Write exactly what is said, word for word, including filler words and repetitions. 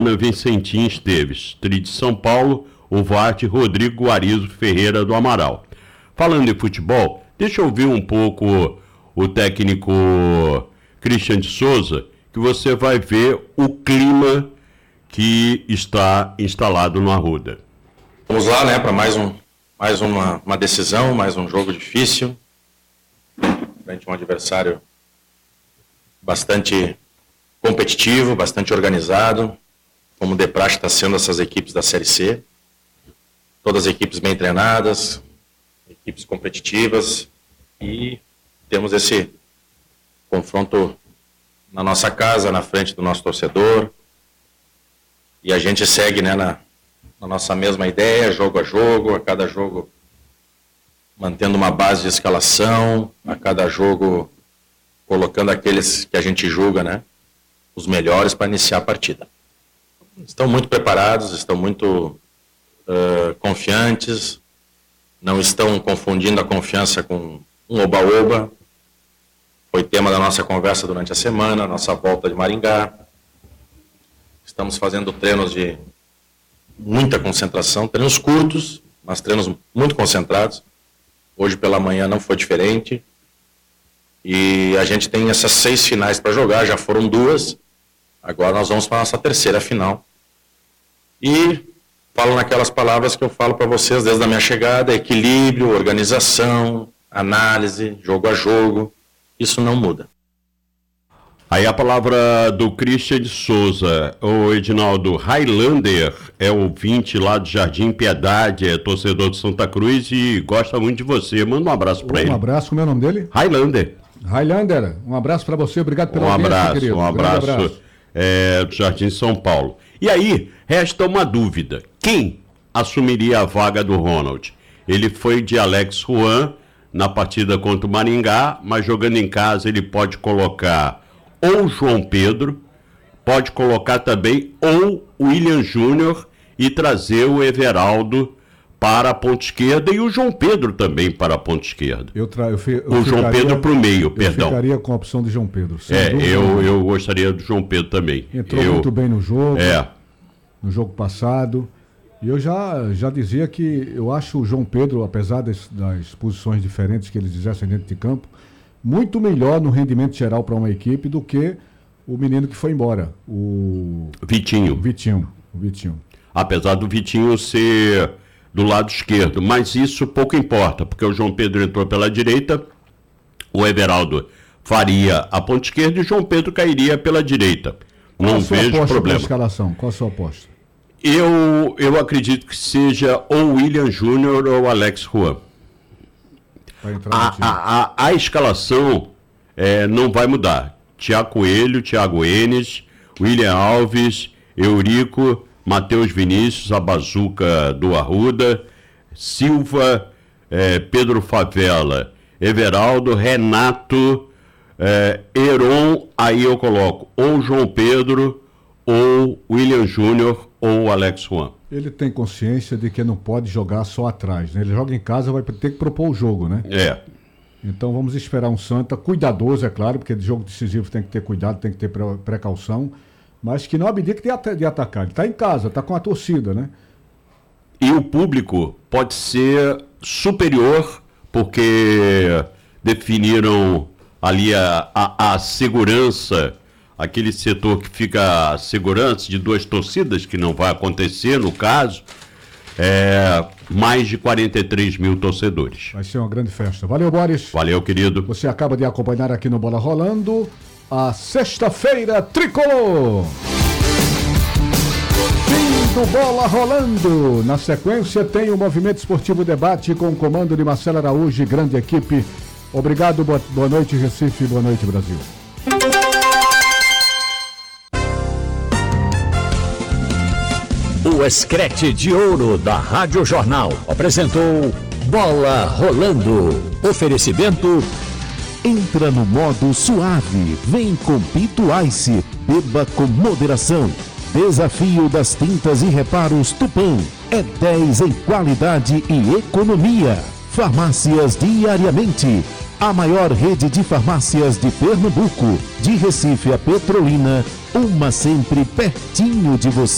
Vicentim Esteves, Tri de São Paulo, o Varte Rodrigo Guarizo Ferreira do Amaral. Falando em futebol, deixa eu ouvir um pouco o técnico Christian de Souza, que você vai ver o clima que está instalado no Arruda. Vamos lá, né, para mais, um, mais uma, uma decisão, mais um jogo difícil, frente a um adversário bastante competitivo, bastante organizado, como de praxe está sendo essas equipes da Série C. Todas as equipes bem treinadas, equipes competitivas, e temos esse confronto na nossa casa, na frente do nosso torcedor, e a gente segue, né, na, na nossa mesma ideia, jogo a jogo, a cada jogo mantendo uma base de escalação, a cada jogo colocando aqueles que a gente julga, né, os melhores para iniciar a partida. Estão muito preparados, estão muito uh, confiantes, não estão confundindo a confiança com um oba-oba. Foi tema da nossa conversa durante a semana, nossa volta de Maringá. Estamos fazendo treinos de muita concentração, treinos curtos, mas treinos muito concentrados. Hoje pela manhã não foi diferente. E a gente tem essas seis finais para jogar, já foram duas. Agora nós vamos para a nossa terceira final. E falo naquelas palavras que eu falo para vocês desde a minha chegada: equilíbrio, organização, análise, jogo a jogo. Isso não muda. Aí a palavra do Christian de Souza. O Edinaldo Highlander é ouvinte lá do Jardim Piedade, é torcedor de Santa Cruz e gosta muito de você. Manda um abraço para ele. Um abraço, como é o nome dele? Highlander. Highlander, um abraço para você, obrigado pelo Um abraço, querido. um abraço, abraço. É, do Jardim São Paulo. E aí, resta uma dúvida. Quem assumiria a vaga do Ronald? Ele foi de Alex Juan na partida contra o Maringá, mas jogando em casa ele pode colocar ou João Pedro, pode colocar também ou William Júnior e trazer o Everaldo para a ponta esquerda e o João Pedro também para a ponta esquerda. Eu tra... eu fi... eu o João ficaria... Pedro para o meio, eu perdão. Eu ficaria com a opção de João Pedro. É, eu, eu gostaria do João Pedro também. Entrou eu... muito bem no jogo, é. no jogo passado. E eu já, já dizia que eu acho o João Pedro, apesar das, das posições diferentes que eles exercem dentro de campo, muito melhor no rendimento geral para uma equipe do que o menino que foi embora, o Vitinho. O Vitinho, o Vitinho. Apesar do Vitinho ser do lado esquerdo, mas isso pouco importa, porque o João Pedro entrou pela direita, o Everaldo faria a ponta esquerda e o João Pedro cairia pela direita. Não Qual vejo a problema. Escalação? Qual a sua aposta? Eu, eu acredito que seja ou William Júnior ou Alex Juan. A, a, a, a escalação é, não vai mudar. Thiago Coelho, Thiago Enes, William Alves, Eurico, Matheus Vinícius, a bazuca do Arruda, Silva, é, Pedro Favela, Everaldo, Renato, é, Heron, aí eu coloco ou João Pedro, ou William Júnior, ou Alex Juan. Ele tem consciência de que não pode jogar só atrás, né? Ele joga em casa, vai ter que propor o jogo, né? É. Então vamos esperar um Santa cuidadoso, é claro, porque de jogo decisivo tem que ter cuidado, tem que ter precaução, mas que não abdique de, de atacar. Ele está em casa, está com a torcida, né? E o público pode ser superior, porque definiram ali a, a, a segurança, aquele setor que fica a segurança de duas torcidas, que não vai acontecer no caso, é, mais de quarenta e três mil torcedores. Vai ser uma grande festa. Valeu, Boris. Valeu, querido. Você acaba de acompanhar aqui no Bola Rolando a sexta-feira tricolor. Fim do Bola Rolando. Na sequência tem o Movimento Esportivo Debate com o comando de Marcelo Araújo e grande equipe. Obrigado, boa, boa noite Recife, boa noite Brasil. O Escrete de Ouro da Rádio Jornal apresentou Bola Rolando. Oferecimento: entra no modo suave, vem com Pito Ice, beba com moderação. Desafio das tintas e reparos Tupã, é dez em qualidade e economia. Farmácias Diariamente, a maior rede de farmácias de Pernambuco, de Recife a Petrolina, uma sempre pertinho de você.